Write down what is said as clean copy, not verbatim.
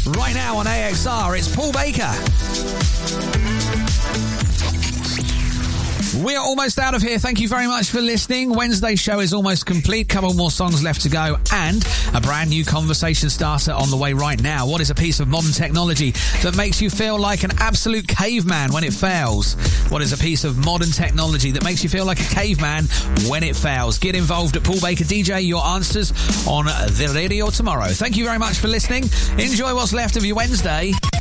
Right now on AXR, it's Paul Baker. We're almost out of here. Thank you very much for listening. Wednesday's show is almost complete. Couple more songs left to go and a brand new conversation starter on the way right now. What is a piece of modern technology that makes you feel like an absolute caveman when it fails? What is a piece of modern technology that makes you feel like a caveman when it fails? Get involved at Paul Baker DJ. Your answers on the radio tomorrow. Thank you very much for listening. Enjoy what's left of your Wednesday.